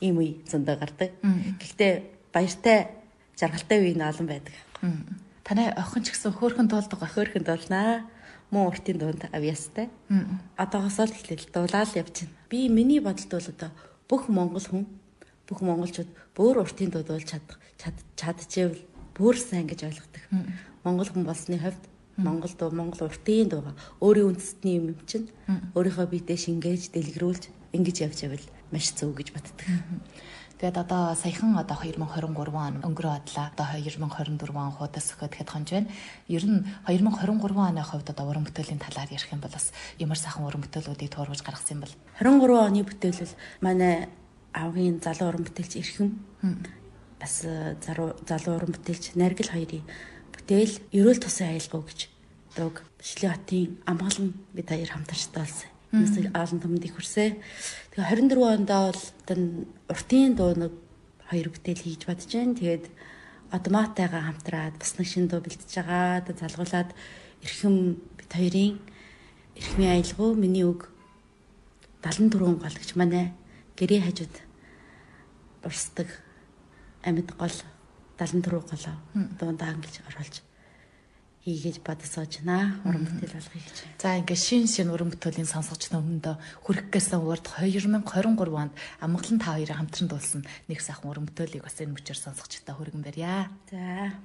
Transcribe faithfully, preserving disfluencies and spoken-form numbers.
ийм үе зөндөө гардаг. Гэхдээ баяртай жаргалтай үе нь олон байдаг. Танай охин ч гэсэн хөөрхөн дуулдаг ба хөөрхөн дуулнаа. Мөн уртын дуунд авьяастай. Одоогоос л эхлээл дуулаад явж байна. Би миний бодолд бол одоо бүх монгол хүн бүх монголчууд бүр уртын дуу дуулж чадах чадчихвэл бүр сайн гэж ойлгодог. Монгол хүн болсны хувьд монгол дуу, монгол уртын дууга өөрийн үндэсний юм чинь өөрийнхөө биедээ шингээж, дэлгэрүүлж ингэж явж байвал маш зөв гэж боддог. Тэгээд одоо саяхан одоо two thousand twenty-three он өнгөрөө адлаа. Одоо two thousand twenty-four он хуудас өгөхөд хэд хонж байна. Ер нь two thousand twenty-three оны хувьд одоо уран бүтээлийн талаар ярих юм бол бас ямар сайхан уран бүтээлүүдийг туурвж гаргасан юм бол. twenty-three оны бүтээлэл манай авгийн залуу уран бүтээлч Эрхэм бас залуу уран бүтээлч Наргил хоёрын бүтээл Ерөөл тусын аялгау гэж дог Шилэн хотын Амгалан бид хоёр хамтарчтай болсон. Эсвэл аалан томд их хүрсэ. Тэгээ twenty-four ондоо бол одоо уртын дуу нэг хоёр бүтээл хийж бодож байна. Тэгээд Одмаатайгаа хамтраад бас нэг шинэ дуу бэлтэж байгаа. Одоо залгуулад Эрхэм бид хоёрын Эрхмийн аялгау миний үг seventy-four гол гэж манай гэрээ хажууд урсдаг амьд гол seventy-four голоо дундаа ингэж оруулж хийгээж бодсоож байна. Уран бүтээл болгоё гэж. За ингээ шин шин уран бүтээлийн сонсогч нөмөндөө хүрэх гэсэн урд two thousand twenty-three онд Амгалан та хоёрын хамтран дуулсан нэг сайхан уран бүтээлийг бас энэ мөчөр сонсогчтой хүргэн барья. За